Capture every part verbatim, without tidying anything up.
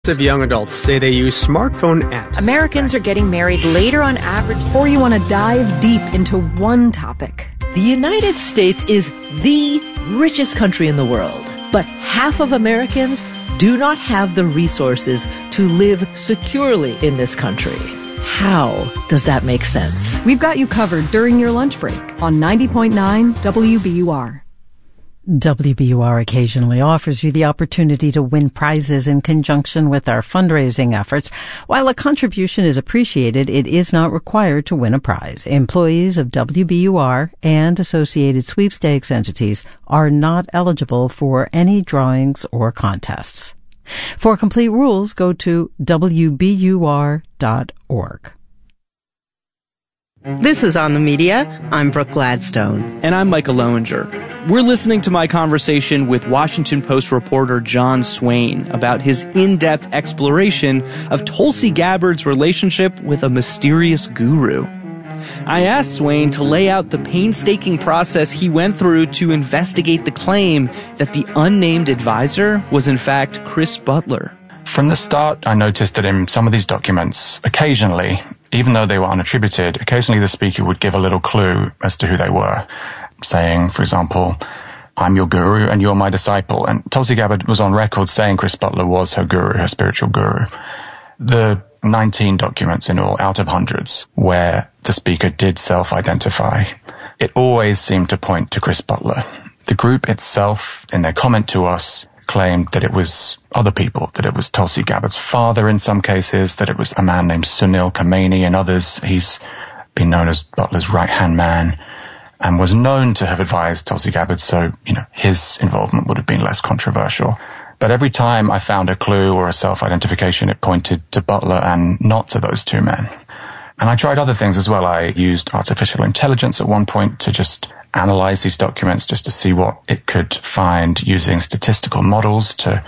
Of young adults say they use smartphone apps. Americans are getting married later on average. Or you want to dive deep into one topic. The United States is the richest country in the world, but half of Americans do not have the resources to live securely in this country. How does that make sense? We've got you covered during your lunch break on ninety point nine W B U R. W B U R occasionally offers you the opportunity to win prizes in conjunction with our fundraising efforts. While a contribution is appreciated, it is not required to win a prize. Employees of W B U R and associated sweepstakes entities are not eligible for any drawings or contests. For complete rules, go to W B U R dot org. This is On the Media. I'm Brooke Gladstone. And I'm Michael Lowinger. We're listening to my conversation with Washington Post reporter John Swain about his in-depth exploration of Tulsi Gabbard's relationship with a mysterious guru. I asked Swain to lay out the painstaking process he went through to investigate the claim that the unnamed advisor was in fact Chris Butler. From the start, I noticed that in some of these documents, occasionally, even though they were unattributed, occasionally the speaker would give a little clue as to who they were, saying, for example, I'm your guru and you're my disciple. And Tulsi Gabbard was on record saying Chris Butler was her guru, her spiritual guru. The nineteen documents in all, out of hundreds, where the speaker did self-identify, it always seemed to point to Chris Butler. The group itself, in their comment to us, claimed that it was other people, that it was Tulsi Gabbard's father in some cases, that it was a man named Sunil Khamenei in others. He's been known as Butler's right-hand man and was known to have advised Tulsi Gabbard, so, you know, his involvement would have been less controversial. But every time I found a clue or a self-identification, it pointed to Butler and not to those two men. And I tried other things as well. I used artificial intelligence at one point to just analyze these documents just to see what it could find using statistical models to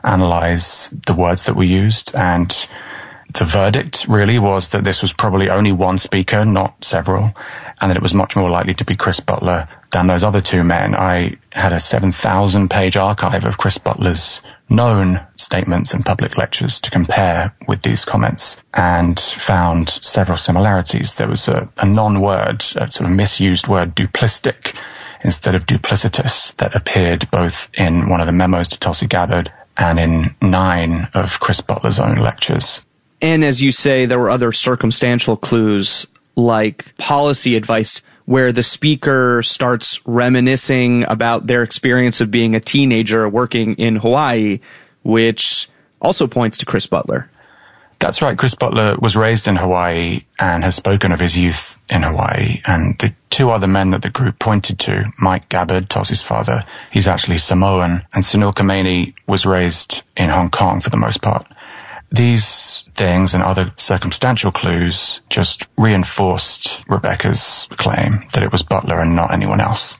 analyze the words that we used. And the verdict really was that this was probably only one speaker, not several, and that it was much more likely to be Chris Butler than those other two men. I had a seven thousand page archive of Chris Butler's known statements and public lectures to compare with these comments and found several similarities. There was a, a non-word, a sort of misused word, duplistic, instead of duplicitous, that appeared both in one of the memos to Tulsi Gabbard and in nine of Chris Butler's own lectures. And as you say, there were other circumstantial clues like policy advice where the speaker starts reminiscing about their experience of being a teenager working in Hawaii, which also points to Chris Butler. That's right. Chris Butler was raised in Hawaii and has spoken of his youth in Hawaii. And the two other men that the group pointed to, Mike Gabbard, Tulsi's father, he's actually Samoan, and Sunil Khamenei was raised in Hong Kong for the most part. These things and other circumstantial clues just reinforced Rebecca's claim that it was Butler and not anyone else.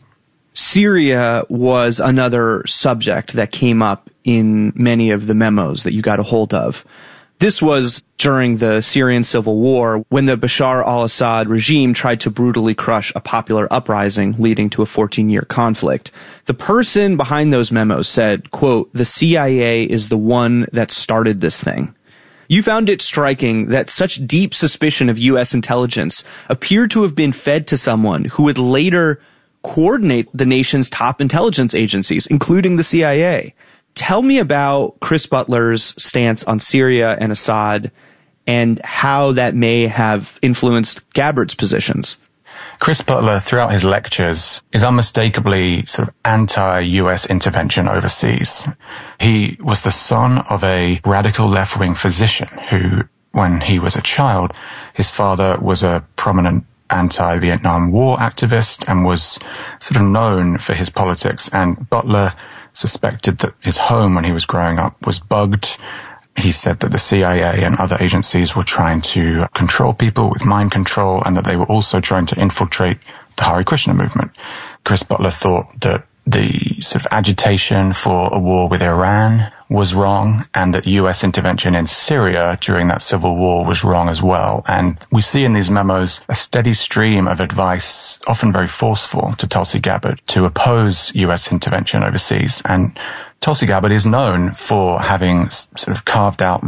Syria was another subject that came up in many of the memos that you got a hold of. This was during the Syrian civil war when the Bashar al-Assad regime tried to brutally crush a popular uprising leading to a fourteen-year conflict. The person behind those memos said, quote, "The C I A is the one that started this thing." You found it striking that such deep suspicion of U S intelligence appeared to have been fed to someone who would later coordinate the nation's top intelligence agencies, including the C I A. Tell me about Chris Butler's stance on Syria and Assad and how that may have influenced Gabbard's positions. Chris Butler, throughout his lectures, is unmistakably sort of anti-U S intervention overseas. He was the son of a radical left-wing physician who, when he was a child, his father was a prominent anti-Vietnam War activist and was sort of known for his politics. And Butler suspected that his home when he was growing up was bugged. He said that the C I A and other agencies were trying to control people with mind control and that they were also trying to infiltrate the Hare Krishna movement. Chris Butler thought that the sort of agitation for a war with Iran was wrong and that U S intervention in Syria during that civil war was wrong as well. And we see in these memos a steady stream of advice, often very forceful, to Tulsi Gabbard to oppose U S intervention overseas. And Tulsi Gabbard is known for having sort of carved out